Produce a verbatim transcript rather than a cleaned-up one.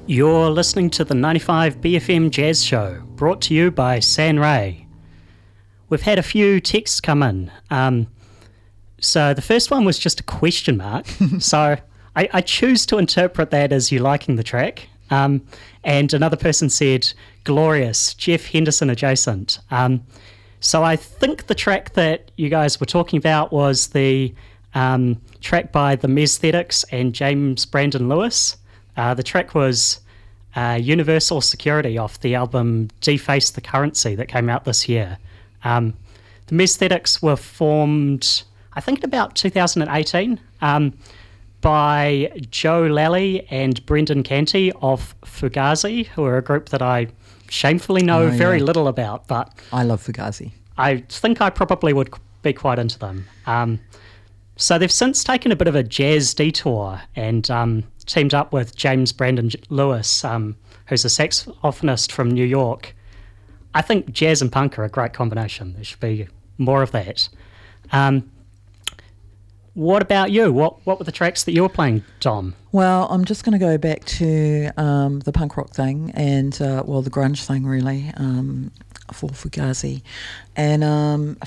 You're listening to the ninety-five B F M Jazz Show, brought to you by San Ray. We've had a few texts come in. Um, so the first one was just a question mark. so I, I choose to interpret that as you liking the track. Um, and another person said, glorious, Jeff Henderson adjacent. Um, so I think the track that you guys were talking about was the um, track by the Mesthetics and James Brandon Lewis. Uh, the track was uh, Universal Security off the album Deface the Currency that came out this year. Um, the Mesthetics were formed, I think, in about two thousand eighteen um, by Joe Lally and Brendan Canty of Fugazi, who are a group that I shamefully know oh, very yeah. little about, but I love Fugazi. I think I probably would be quite into them. Um, so they've since taken a bit of a jazz detour and um, teamed up with James Brandon Lewis, um, who's a saxophonist from New York. I think jazz and punk are a great combination. There should be more of that. Um, what about you? What what were the tracks that you were playing, Dom? Well, I'm just going to go back to um, the punk rock thing and, uh, well, the grunge thing, really, um, for Fugazi. And um,